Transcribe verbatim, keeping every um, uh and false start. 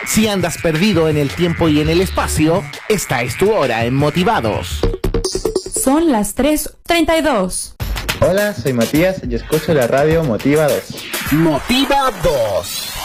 Si andas perdido en el tiempo y en el espacio, esta es tu hora en Motivados. Son las tres treinta y dos. Hola, soy Matías y escucho la radio Motivados. Motivados.